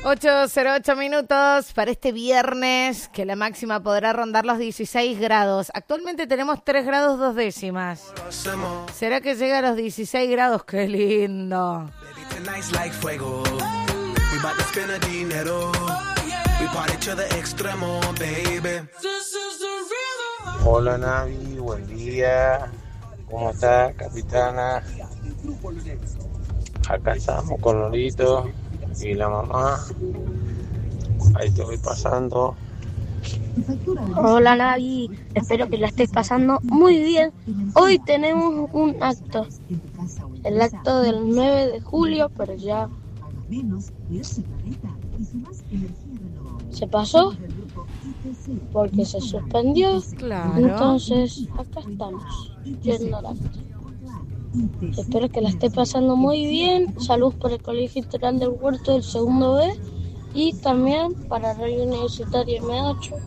8:08 para este viernes, que la máxima podrá rondar los 16 grados. Actualmente tenemos 3 grados 2 décimas. ¿Será que llega a los 16 grados? ¡Qué lindo! Hola Navi, buen día. ¿Cómo estás, capitana? Acá estamos con Lolito y la mamá. Ahí te voy pasando. Hola Navi, espero que la estés pasando muy bien. Hoy tenemos un acto, el acto del 9 de julio, pero ya se pasó porque se suspendió. Claro. Entonces acá estamos yendo al acto. Espero que la esté pasando muy bien. Saludos por el Colegio Integral del Huerto del segundo B y también para Radio Universitaria M8.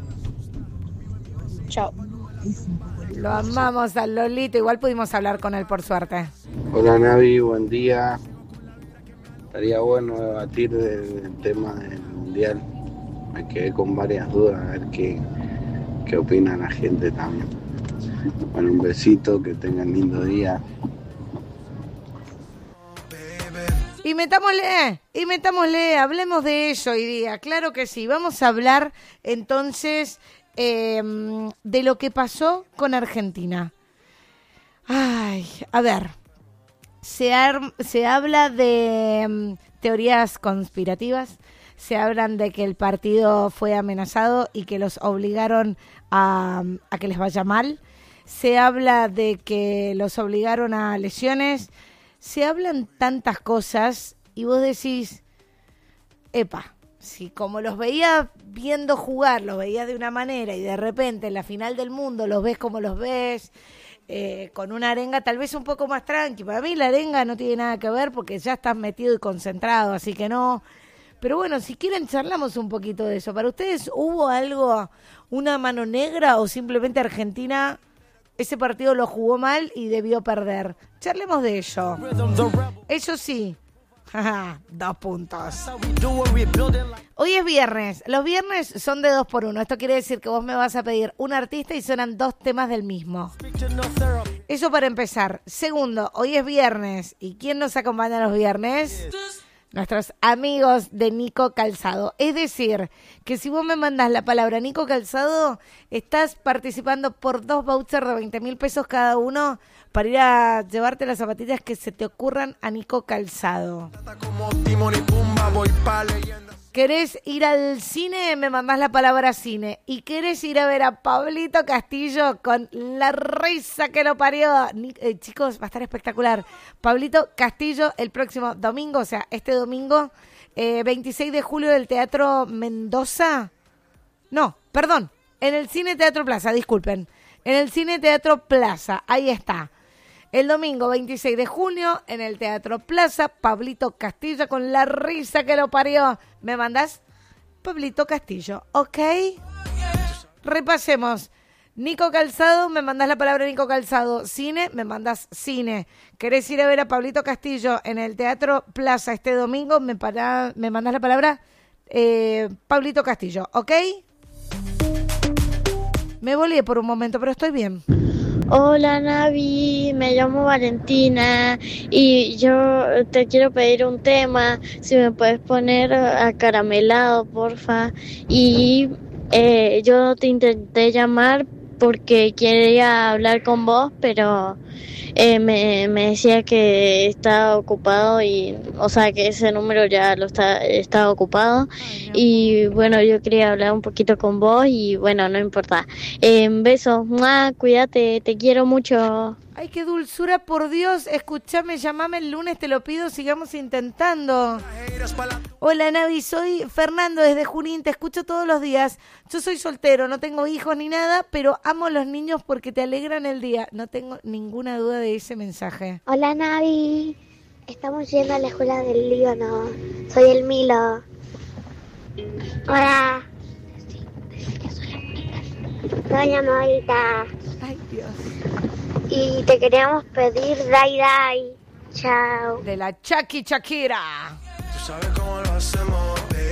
Chao. Lo amamos al Lolito, igual pudimos hablar con él por suerte. Hola Navi, buen día. Estaría bueno debatir del tema del mundial. Me quedé con varias dudas, a ver qué opina la gente también. Bueno, un besito, que tengan lindo día. Y metámosle, hablemos de eso hoy día, claro que sí. Vamos a hablar entonces de lo que pasó con Argentina. Ay, a ver, se habla de teorías conspirativas, se hablan de que el partido fue amenazado y que los obligaron a que les vaya mal, se habla de que los obligaron a lesiones, se hablan tantas cosas y vos decís, epa, si como los veías viendo jugar, los veías de una manera y de repente en la final del mundo los ves como los ves, con una arenga tal vez un poco más tranqui. Para mí la arenga no tiene nada que ver porque ya estás metido y concentrado, así que no. Pero bueno, si quieren charlamos un poquito de eso. ¿Para ustedes hubo algo, una mano negra o simplemente Argentina ese partido lo jugó mal y debió perder? Charlemos de ello. Eso sí. 2 puntos. Hoy es viernes. Los viernes son de 2 por 1. Esto quiere decir que vos me vas a pedir un artista y suenan 2 temas del mismo. Eso para empezar. Segundo, hoy es viernes. ¿Y quién nos acompaña los viernes? Nuestros amigos de Nico Calzado. Es decir, que si vos me mandás la palabra Nico Calzado, estás participando por 2 vouchers de 20.000 pesos cada uno para ir a llevarte las zapatillas que se te ocurran a Nico Calzado. ¿Querés ir al cine? Me mandás la palabra cine. ¿Y querés ir a ver a Pablito Castillo con la risa que lo parió? Chicos, va a estar espectacular. Pablito Castillo el próximo domingo, o sea, este domingo, 26 de julio del Teatro Mendoza. No, perdón, en el Cine Teatro Plaza, disculpen. En el Cine Teatro Plaza, ahí está. El domingo 26 de junio en el Teatro Plaza, Pablito Castillo con la risa que lo parió. ¿Me mandás? Pablito Castillo, ¿ok? Repasemos. Nico Calzado, me mandás la palabra Nico Calzado. Cine, me mandás cine. ¿Querés ir a ver a Pablito Castillo en el Teatro Plaza este domingo? Me mandás la palabra Pablito Castillo, ¿ok? Me volé por un momento, pero estoy bien. Hola Navi, me llamo Valentina y yo te quiero pedir un tema, si me puedes poner Acaramelado, porfa. Y yo te intenté llamar porque quería hablar con vos, pero me decía que estaba ocupado y, o sea, que ese número ya estaba ocupado. Y bueno, yo quería hablar un poquito con vos y bueno, no importa. Besos, cuídate, te quiero mucho. Ay, qué dulzura, por Dios. Escúchame, llamame el lunes, te lo pido, sigamos intentando. Hola, Navi, soy Fernando desde Junín, te escucho todos los días. Yo soy soltero, no tengo hijos ni nada, pero amo a los niños porque te alegran el día. No tengo ninguna duda de ese mensaje. Hola, Navi. Estamos yendo a la escuela del Líbano. Soy el Milo. Hola. Doña Morita. Ay, Dios. Y te queríamos pedir Dai Dai. Chao. De la Shakira. Tú sabes cómo lo hacemos, baby.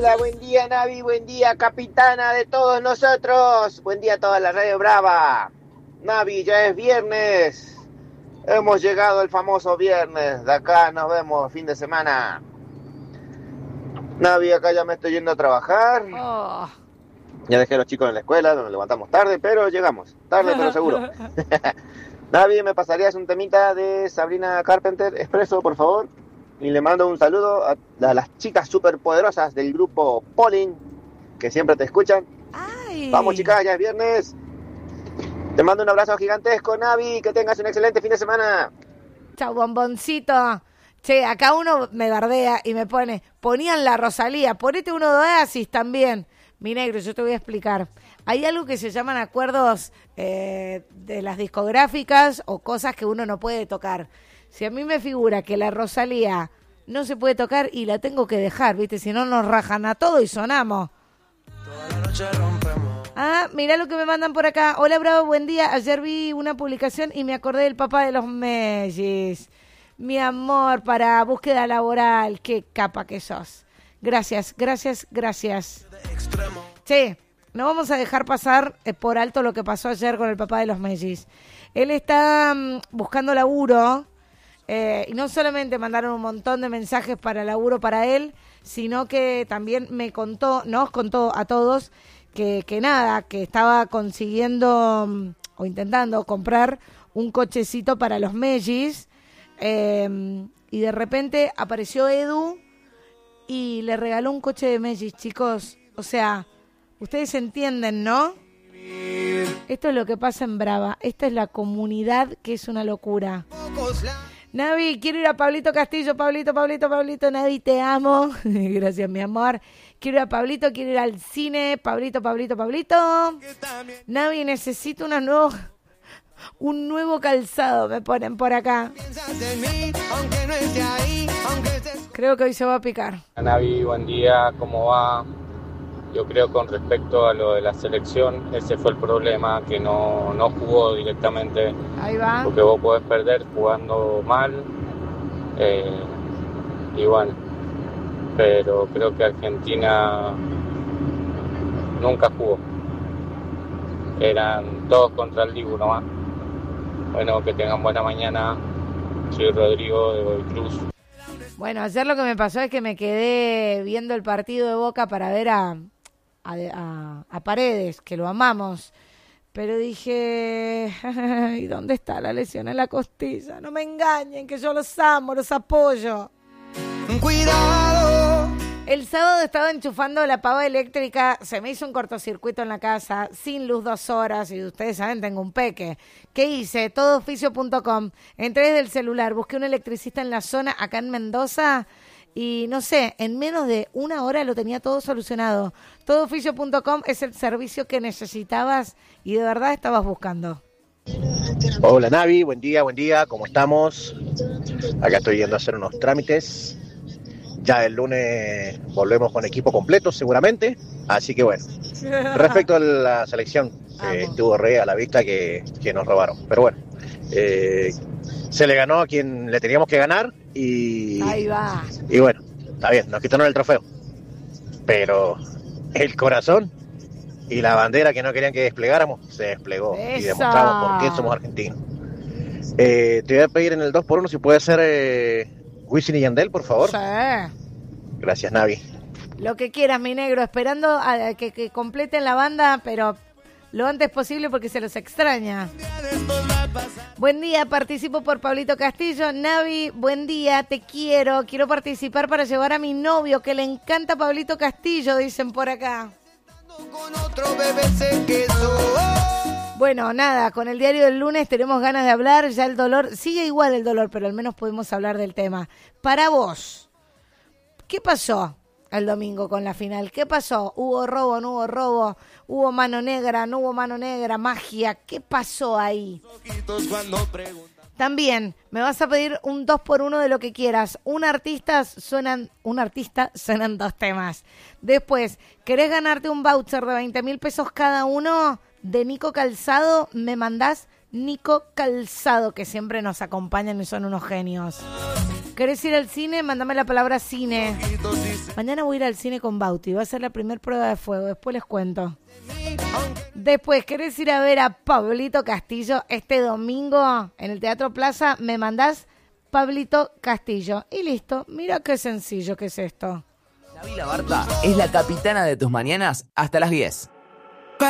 Hola, buen día Navi, buen día capitana de todos nosotros, buen día a toda la Radio Brava. Navi, ya es viernes, hemos llegado al famoso viernes, de acá nos vemos fin de semana. Navi, acá ya me estoy yendo a trabajar. Ya dejé a los chicos en la escuela, nos levantamos tarde, pero llegamos, tarde pero seguro. Navi, ¿me pasarías un temita de Sabrina Carpenter Expreso, por favor? Y le mando un saludo a las chicas superpoderosas del grupo Polling, que siempre te escuchan. Ay. Vamos, chicas, ya es viernes. Te mando un abrazo gigantesco, Navi. Que tengas un excelente fin de semana. Chau, bomboncito. Che, acá uno me bardea y me ponían la Rosalía, ponete uno de Oasis también. Mi negro, yo te voy a explicar. Hay algo que se llaman acuerdos de las discográficas o cosas que uno no puede tocar. Si a mí me figura que la Rosalía no se puede tocar y la tengo que dejar, ¿viste? Si no nos rajan a todo y sonamos. Ah, mirá lo que me mandan por acá. Hola, Bravo, buen día. Ayer vi una publicación y me acordé del papá de los Mellis. Mi amor, para búsqueda laboral. Qué capa que sos. Gracias, gracias, gracias. Che, no vamos a dejar pasar por alto lo que pasó ayer con el papá de los Mellis. Él está buscando laburo. Y no solamente mandaron un montón de mensajes para laburo para él, sino que también nos contó a todos que estaba consiguiendo o intentando comprar un cochecito para los Mellis, y de repente apareció Edu y le regaló un coche de Mellis, chicos. O sea, ustedes entienden, ¿no? Esto es lo que pasa en Brava. Esta es la comunidad que es una locura. Navi, quiero ir a Pablito Castillo. Pablito, Navi, te amo. Gracias, mi amor. Quiero ir a Pablito, quiero ir al cine. Pablito. Navi, necesito un nuevo calzado, me ponen por acá. Creo que hoy se va a picar. Navi, buen día, ¿cómo va? Yo creo con respecto a lo de la selección, ese fue el problema, que no jugó directamente. Ahí va. Porque vos podés perder jugando mal. Y bueno, pero creo que Argentina nunca jugó. Eran todos contra el Dibu nomás. Bueno, que tengan buena mañana. Soy Rodrigo de Godoy Cruz. Bueno, ayer lo que me pasó es que me quedé viendo el partido de Boca para ver a Paredes, que lo amamos, pero dije, ¿y dónde está la lesión en la costilla? No me engañen, que yo los amo, los apoyo. ¡Cuidado! El sábado estaba enchufando la pava eléctrica, se me hizo un cortocircuito en la casa, sin luz 2 horas, y ustedes saben, tengo un peque. ¿Qué hice? Todooficio.com, entré desde el celular, busqué un electricista en la zona, acá en Mendoza, y no sé, en menos de 1 hora lo tenía todo solucionado. Todooficio.com es el servicio que necesitabas y de verdad estabas buscando. Hola Navi, buen día, ¿cómo estamos? Acá estoy yendo a hacer unos trámites. Ya el lunes volvemos con equipo completo seguramente, así que bueno. Respecto a la selección, estuvo re a la vista que nos robaron, pero bueno. Se le ganó a quien le teníamos que ganar y ahí va. Y bueno, está bien, nos quitaron el trofeo, pero el corazón y la bandera que no querían que desplegáramos se desplegó. ¡Esa! Y demostramos por qué somos argentinos. Te voy a pedir en el 2x1 si puede ser Wisin y Yandel, por favor. Sí. Gracias, Navi. Lo que quieras, mi negro, esperando a que completen la banda, pero lo antes posible porque se los extraña. Buen día, participo por Pablito Castillo. Navi, buen día, te quiero participar para llevar a mi novio que le encanta Pablito Castillo, dicen por acá. Bueno, nada, con el diario del lunes tenemos ganas de hablar, ya el dolor, sigue igual el dolor, pero al menos podemos hablar del tema. Para vos, ¿qué pasó el domingo con la final? ¿Qué pasó? ¿Hubo robo, no hubo robo? ¿Hubo mano negra, no hubo mano negra? ¿Magia? ¿Qué pasó ahí? También me vas a pedir un 2x1 de lo que quieras. Un artista suenan 2 temas. Después, ¿querés ganarte un voucher de 20.000 pesos cada uno de Nico Calzado? Me mandás Nico Calzado, que siempre nos acompañan y son unos genios. ¿Querés ir al cine? Mándame la palabra cine. Mañana voy a ir al cine con Bauti. Va a ser la primera prueba de fuego. Después les cuento. Después, ¿querés ir a ver a Pablito Castillo este domingo en el Teatro Plaza? Me mandás Pablito Castillo. Y listo. Mira qué sencillo que es esto. Nabila Barta es la capitana de tus mañanas hasta las 10.